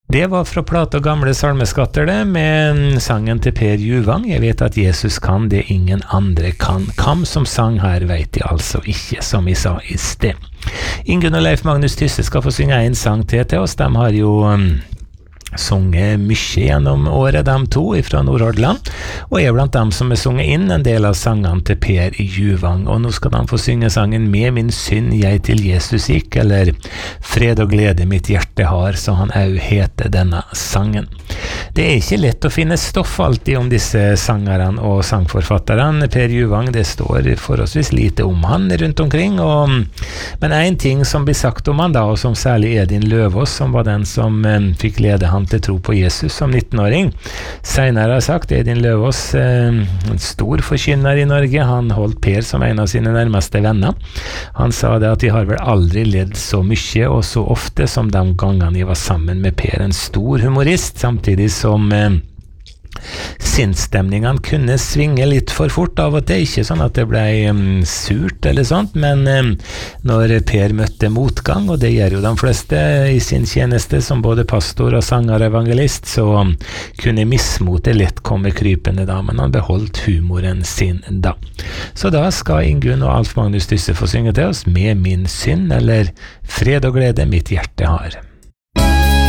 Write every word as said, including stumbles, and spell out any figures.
Det var fra Plate og gamle salmeskatter det, med sangen til Per Juvang. Jeg vet at Jesus kan det ingen andre kan. Kam som sang her vet de altså ikke, som vi sa i sted. Ingunn og Leif Magnus Tysse skal få synge en sang til til oss. De har jo um, sunget mye gjennom året, de to, fra Nordhordland, og er blant dem som er sunget inn en del av sangene til Per Juvang. Og nå skal de få synge sangen Med min synd jeg til Jesus gikk, eller Fred og glede mitt hjerte har, så han au heter denne sangen. Det er ikke lett å finne stoff alltid om disse sangerne og sangforfatterne. Per Juvang, det står forholdsvis lite om han rundt omkring, og, men en ting som blir sagt om han da, og som særlig Edin Løvaas, som var den som um, fikk lede han til tro på Jesus som nittenåring. Senere har sagt Edin Løvaas, eh, en stor forkynner i Norge, han holdt Per som en av sine nærmeste venner. Han sa det at de har vel aldri ledd så mye og så ofte som de gangene de var sammen med Per, en stor humorist, samtidig som eh, sinnsstemningene kunne svinge litt for fort av og til, ikke sånn at det ble um, surt eller sånt, men um, når Per møtte motgang, og det gjør jo de fleste i sin tjeneste som både pastor og sanger og evangelist, så um, kunne mismotet lett komme krypende da, men han beholdt humoren sin da. Så da skal Ingunn og Alf Magnus Tysse få synge til oss Med min synd, eller Fred og glede mitt hjerte har.